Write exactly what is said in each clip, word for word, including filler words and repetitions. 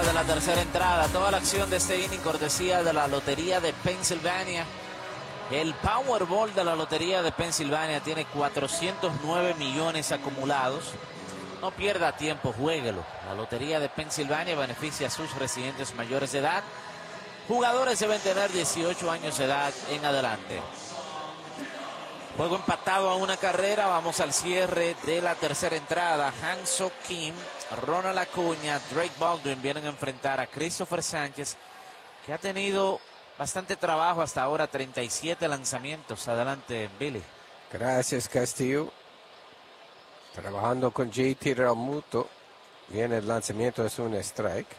de la tercera entrada. Toda la acción de este inning cortesía de la Lotería de Pensilvania. El Powerball de la Lotería de Pensilvania tiene cuatrocientos nueve millones acumulados. No pierda tiempo, juéguelo. La Lotería de Pensilvania beneficia a sus residentes mayores de edad. Jugadores deben tener dieciocho años de edad en adelante. Juego empatado a una carrera. Vamos al cierre de la tercera entrada. Han-Seok Kim, Ronald Acuña, Drake Baldwin vienen a enfrentar a Christopher Sánchez, que ha tenido bastante trabajo hasta ahora, treinta y siete lanzamientos. Adelante, Billy. Gracias, Castillo. Trabajando con J T Realmuto. Viene el lanzamiento, es un strike.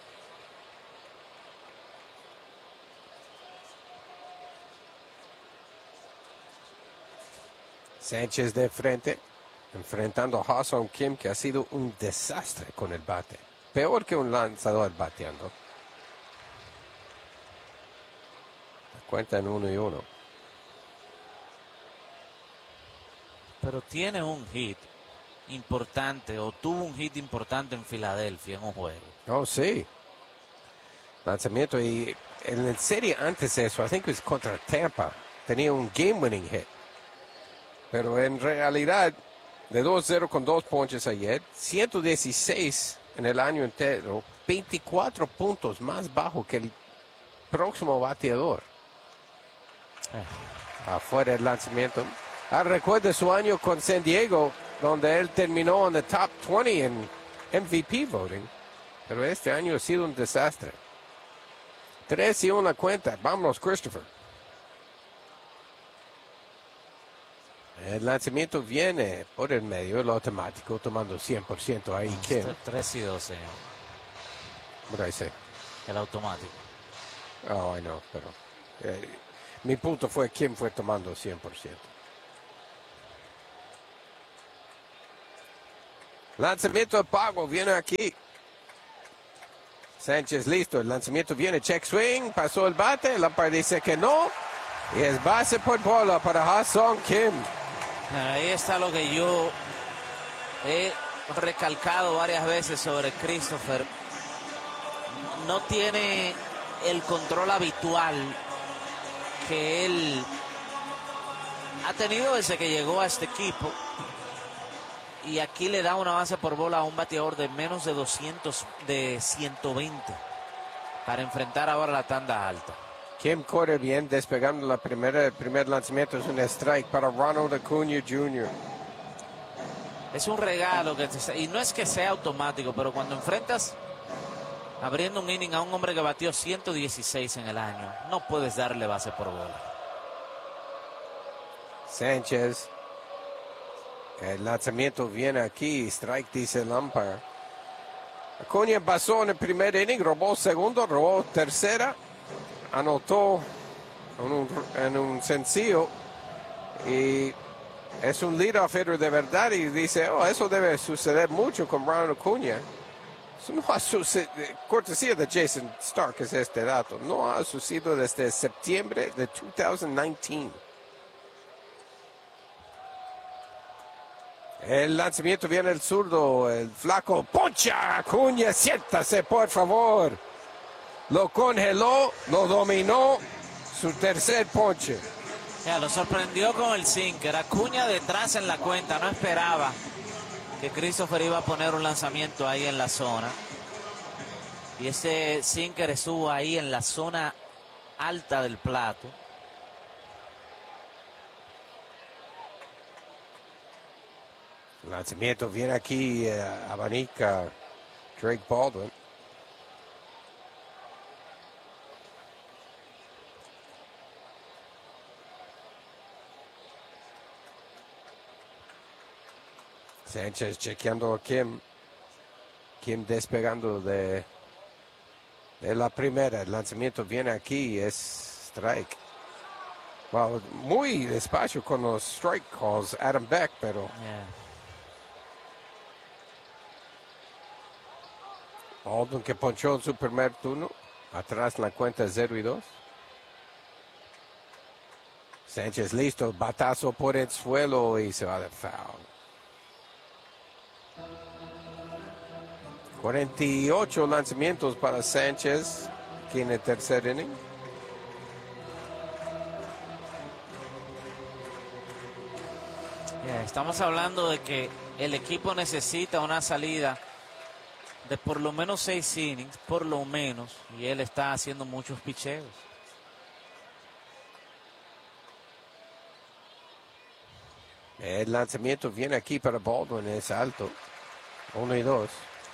Sánchez de frente, enfrentando a Ha-Seong Kim, que ha sido un desastre con el bate. Peor que un lanzador bateando. Cuenta en uno y uno. Pero tiene un hit importante, o tuvo un hit importante en Filadelfia en un juego. Oh, sí. Lanzamiento, y en la serie antes de eso, I think it was contra Tampa, tenía un game-winning hit. Pero en realidad, de dos cero con dos ponches ayer, ciento dieciséis en el año entero, veinticuatro puntos más bajo que el próximo bateador. Eh. Afuera el lanzamiento. Ah, recuerda su año con San Diego, donde él terminó en el top veinte en M V P voting. Pero este año ha sido un desastre. Tres y una cuenta. Vámonos, Christopher. El lanzamiento viene por el medio, el automático, tomando cien por ciento ahí. ¿Quién? tres y dos, señor. What did I say? El automático. Oh, I know, pero eh, mi punto fue quién fue tomando cien por ciento. Lanzamiento de pago, viene aquí. Sánchez listo, el lanzamiento viene, check swing, pasó el bate, el umpire dice que no. Y es base por bola para Ha-Seong Kim. Ahí está lo que yo he recalcado varias veces sobre Christopher. No tiene el control habitual que él ha tenido desde que llegó a este equipo. Y aquí le da una base por bola a un bateador de menos de doscientos, de ciento veinte, para enfrentar ahora la tanda alta. Kim corre bien, despegando la primera, el primer lanzamiento es un strike para Ronald Acuña junior Es un regalo, que te, y no es que sea automático, pero cuando enfrentas abriendo un inning a un hombre que batió ciento dieciséis en el año, no puedes darle base por bola. Sánchez. El lanzamiento viene aquí, strike dice el umpire. Acuña pasó en el primer inning, robó segundo, robó tercera, anotó en un, en un sencillo y es un leadoff hitter de verdad y dice, oh, eso debe suceder mucho con Ronald Acuña. Eso no ha sucedido, cortesía de Jason Stark es este dato, no ha sucedido desde septiembre de dos mil diecinueve. El lanzamiento viene el zurdo, el flaco poncha, Acuña, siéntase por favor. Lo congeló, lo dominó, su tercer ponche. Ya, lo sorprendió con el sinker. Acuña detrás en la cuenta, no esperaba que Christopher iba a poner un lanzamiento ahí en la zona. Y ese sinker estuvo ahí en la zona alta del plato. El lanzamiento viene aquí, uh, abanica Drake Baldwin. Sánchez chequeando a Kim. Kim despegando de, de la primera. El lanzamiento viene aquí, es strike. Wow, muy despacio con los strike calls, Adam Beck, pero... Yeah. Baldwin que ponchó en su primer turno. Atrás la cuenta cero y dos. Sánchez listo. Batazo por el suelo y se va de foul. cuarenta y ocho lanzamientos para Sánchez aquí en el tercer inning. Yeah, estamos hablando de que el equipo necesita una salida de por lo menos seis innings, por lo menos, y él está haciendo muchos picheos. El lanzamiento viene aquí para Baldwin, es alto. Uno y dos.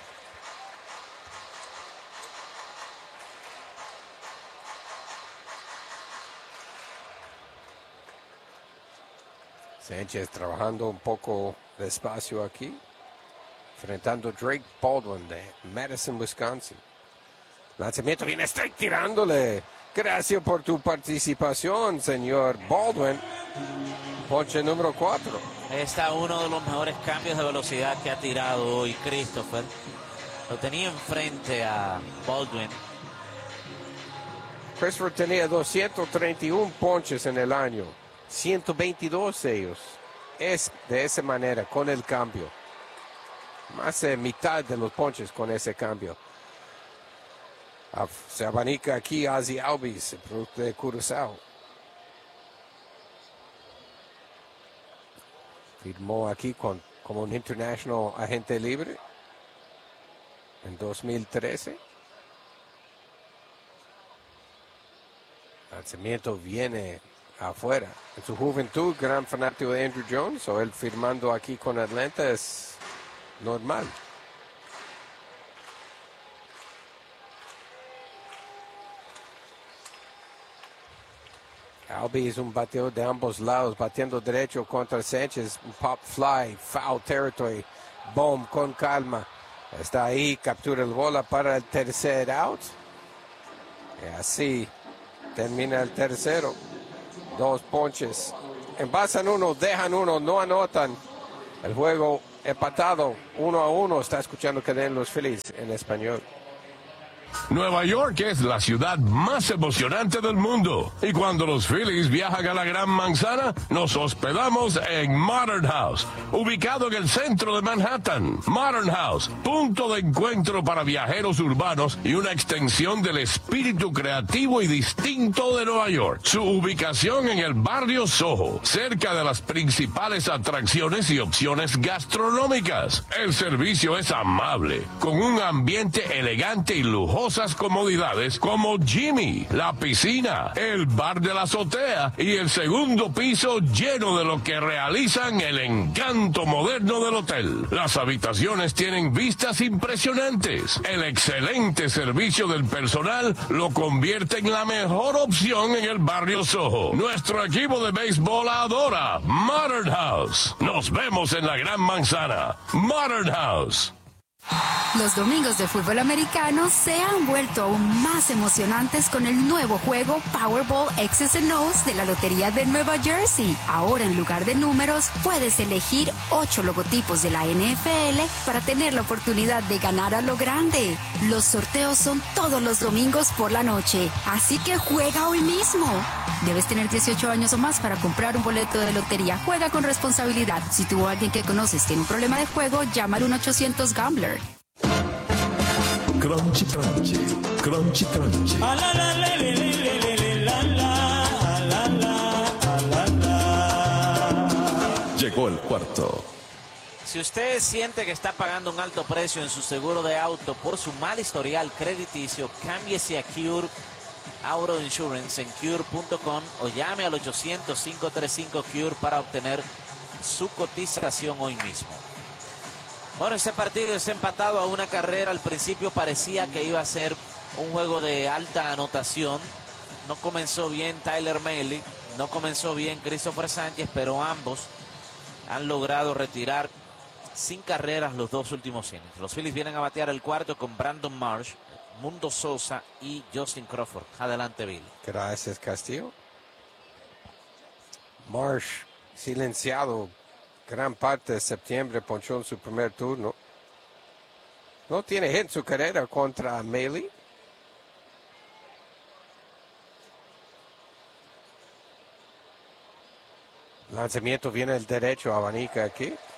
Sánchez trabajando un poco despacio aquí. Enfrentando a Drake Baldwin de Madison, Wisconsin. Lanzamiento viene strike tirándole. Gracias por tu participación, señor Baldwin. Ponche número cuatro. Está uno de los mejores cambios de velocidad que ha tirado hoy Christopher. Lo tenía enfrente a Baldwin. Christopher tenía doscientos treinta y uno ponches en el año. ciento veintidós ellos. Es de esa manera, con el cambio. Más de mitad de los ponches con ese cambio. Se abanica aquí Ozzie Albies, el producto de Curazao. Firmó aquí con, como un international agente libre en dos mil trece. Lanzamiento viene afuera. En su juventud, gran fanático de Andrew Jones, o él firmando aquí con Atlanta es normal. Albi es un bateador de ambos lados, bateando derecho contra Sánchez, un pop fly, foul territory, boom, con calma. Está ahí, captura el bola para el tercer out. Y así termina el tercero. Dos ponches. Envasan uno, dejan uno, no anotan. El juego empatado, uno a uno. Está escuchando que den los Phillies en español. Nueva York es la ciudad más emocionante del mundo. Y cuando los Phillies viajan a la Gran Manzana, nos hospedamos en Modern House, ubicado en el centro de Manhattan. Modern House, punto de encuentro para viajeros urbanos y una extensión del espíritu creativo y distinto de Nueva York. Su ubicación en el barrio Soho, cerca de las principales atracciones y opciones gastronómicas. El servicio es amable, con un ambiente elegante y lujoso. Comodidades como Jimmy, la piscina, el bar de la azotea y el segundo piso lleno de lo que realizan el encanto moderno del hotel. Las habitaciones tienen vistas impresionantes. El excelente servicio del personal lo convierte en la mejor opción en el barrio Soho. Nuestro equipo de béisbol adora Modern House. Nos vemos en la Gran Manzana. Modern House. Los domingos de fútbol americano se han vuelto aún más emocionantes con el nuevo juego Powerball X's and O's de la Lotería de Nueva Jersey. Ahora, en lugar de números, puedes elegir ocho logotipos de la N F L para tener la oportunidad de ganar a lo grande. Los sorteos son todos los domingos por la noche, así que juega hoy mismo. Debes tener dieciocho años o más para comprar un boleto de lotería. Juega con responsabilidad. Si tú o alguien que conoces tiene un problema de juego, llama al uno ochocientos gambler. Crunchy, crunchy, crunchy, crunchy. Llegó el cuarto. Si usted siente que está pagando un alto precio en su seguro de auto por su mal historial crediticio, cámbiese a Cure Auto Insurance en cure punto com o llame al ochocientos, cinco tres cinco, C U R E para obtener su cotización hoy mismo. Bueno, este partido es empatado a una carrera. Al principio parecía que iba a ser un juego de alta anotación. No comenzó bien Tyler Mahle, no comenzó bien Christopher Sánchez, pero ambos han logrado retirar sin carreras los dos últimos innings. Los Phillies vienen a batear el cuarto con Brandon Marsh, Mundo Sosa y Justin Crawford. Adelante, Billy. Gracias, Castillo. Marsh silenciado gran parte de septiembre, ponchó en su primer turno. No tiene hit en su carrera contra Mahle. Lanzamiento viene el derecho, abanica aquí.